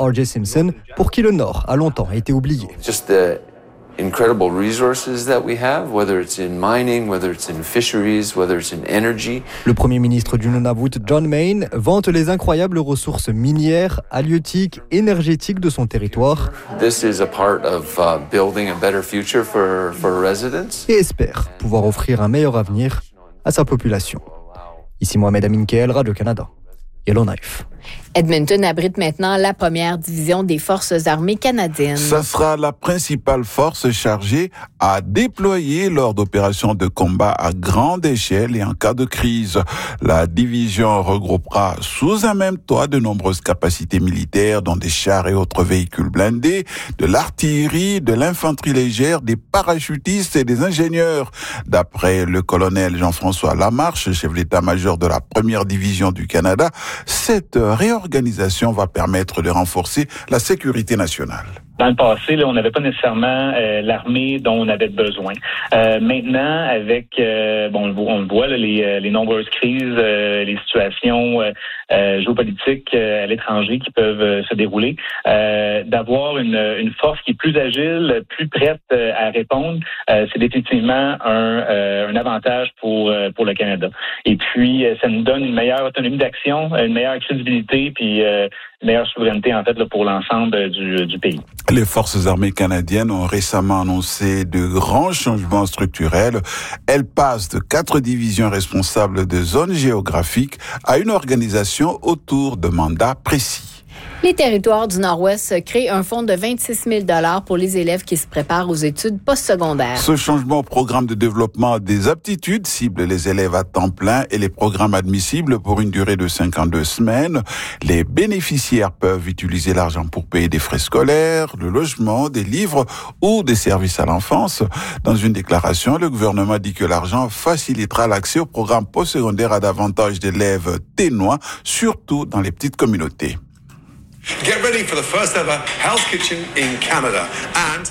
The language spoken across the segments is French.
R.J. Simpson, pour qui le Nord a longtemps été oublié. Incredible resources that we have, whether it's in mining, whether it's in fisheries, whether it's in energy. Le Premier ministre du Nunavut, John Mayne, vante les incroyables ressources minières, halieutiques, énergétiques de son territoire. This is a part of building a better future for residents. Et espère pouvoir offrir un meilleur avenir à sa population. Ici Mohamed Amin Keel, Radio-Canada, Yellowknife. Edmonton abrite maintenant la première division des Forces armées canadiennes. Ça sera la principale force chargée à déployer lors d'opérations de combat à grande échelle et en cas de crise. La division regroupera sous un même toit de nombreuses capacités militaires, dont des chars et autres véhicules blindés, de l'artillerie, de l'infanterie légère, des parachutistes et des ingénieurs. D'après le colonel Jean-François Lamarche, chef d'état-major de la première division du Canada, cette réorganisation va permettre de renforcer la sécurité nationale. Dans le passé, on n'avait pas nécessairement l'armée dont on avait besoin. Maintenant, avec on le voit, les nombreuses crises, les situations géopolitiques à l'étranger qui peuvent se dérouler, d'avoir une force qui est plus agile, plus prête à répondre, c'est définitivement un avantage pour le Canada. Et puis, ça nous donne une meilleure autonomie d'action, une meilleure crédibilité, puis une meilleure souveraineté, en fait, là, pour l'ensemble du pays. Les Forces armées canadiennes ont récemment annoncé de grands changements structurels. Elles passent de 4 divisions responsables de zones géographiques à une organisation autour de mandats précis. Les territoires du Nord-Ouest créent un fonds de 26 000 $ pour les élèves qui se préparent aux études postsecondaires. Ce changement au programme de développement des aptitudes cible les élèves à temps plein et les programmes admissibles pour une durée de 52 semaines. Les bénéficiaires peuvent utiliser l'argent pour payer des frais scolaires, le logement, des livres ou des services à l'enfance. Dans une déclaration, le gouvernement dit que l'argent facilitera l'accès au programme postsecondaire à davantage d'élèves ténois, surtout dans les petites communautés. Get ready for the first ever Hell's Kitchen in Canada and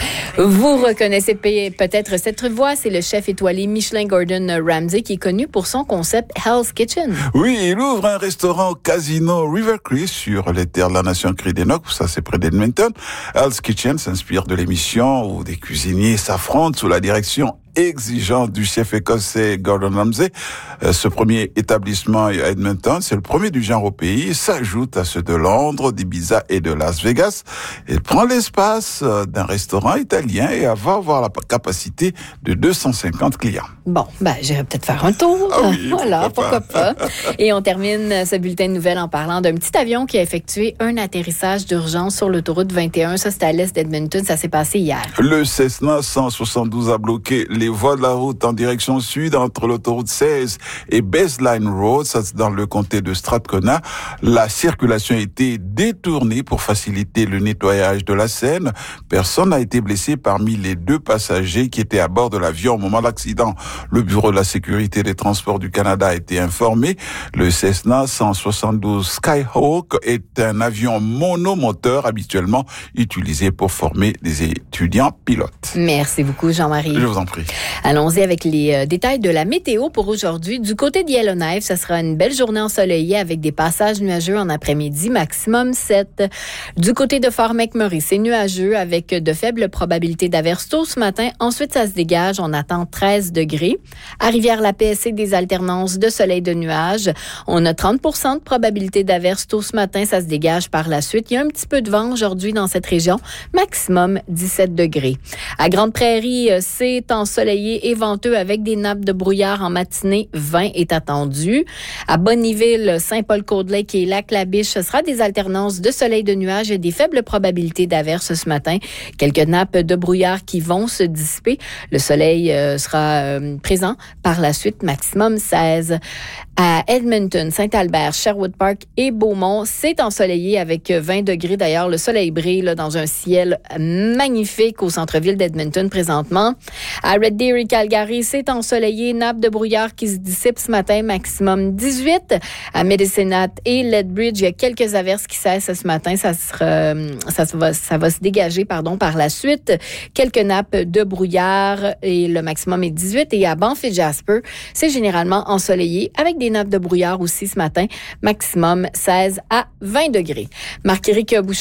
vous reconnaissez peut-être cette voix, c'est le chef étoilé Michelin Gordon Ramsay qui est connu pour son concept Hell's Kitchen. Oui, il ouvre un restaurant au casino River Cree sur les terres de la nation Cree-des-Nocs, ça c'est près d'Edmonton. Hell's Kitchen s'inspire de l'émission où des cuisiniers s'affrontent sous la direction exigeante du chef écossais Gordon Ramsay. Ce premier établissement à Edmonton, c'est le premier du genre au pays, s'ajoute à ceux de Londres, d'Ibiza et de Las Vegas. Il prend l'espace d'un restaurant italien et va avoir la capacité de 250 clients. Bon, j'irai peut-être faire un tour. Ah oui, voilà, pourquoi pas. Et on termine ce bulletin de nouvelles en parlant d'un petit avion qui a effectué un atterrissage d'urgence sur l'autoroute 21. Ça, c'était à l'est d'Edmonton. Ça s'est passé hier. Le Cessna 172 a bloqué les voies de la route en direction sud entre l'autoroute 16 et Baseline Road, ça c'est dans le comté de Strathcona. La circulation a été détournée pour faciliter le nettoyage de la Seine. Personne n'a été blessé parmi les 2 passagers qui étaient à bord de l'avion au moment de l'accident. Le Bureau de la sécurité des transports du Canada a été informé. Le Cessna 172 Skyhawk est un avion monomoteur habituellement utilisé pour former des étudiants pilotes. Merci beaucoup, Jean-Marie. Je vous en prie. Allons-y avec les détails de la météo pour aujourd'hui. Du côté de Yellowknife, ça sera une belle journée ensoleillée avec des passages nuageux en après-midi, maximum 7. Du côté de Fort McMurray, c'est nuageux avec de faibles probabilités d'averses tôt ce matin. Ensuite, ça se dégage. On attend 13 degrés. À Rivière-la-Paix, c'est des alternances de soleil et de nuages. On a 30% de probabilité d'averses tôt ce matin. Ça se dégage par la suite. Il y a un petit peu de vent aujourd'hui dans cette région. Maximum 17 degrés. À Grande-Prairie, c'est ensoleillé et venteux avec des nappes de brouillard en matinée. 20 est attendu. À Bonnyville, Saint-Paul-Côte-Lake et Lac-la-Biche, ce sera des alternances de soleil et de nuages et des faibles probabilités d'averses ce matin. Quelques nappes de brouillard qui vont se dissiper. Le soleil sera présent par la suite, maximum 16. À Edmonton, Saint-Albert, Sherwood Park et Beaumont, c'est ensoleillé avec 20 degrés. D'ailleurs, le soleil brille là, dans un ciel magnifique au centre-ville d'Edmonton présentement. À Red Deer et Calgary, c'est ensoleillé, nappe de brouillard qui se dissipe ce matin, maximum 18. À Medicine Hat et Lethbridge, il y a quelques averses qui cessent ce matin. Ça va se dégager par la suite. Quelques nappes de brouillard et le maximum est 18. Et à Banff et Jasper, c'est généralement ensoleillé avec des nappes de brouillard aussi ce matin, maximum 16 à 20 degrés. Marc-Éric Bouchard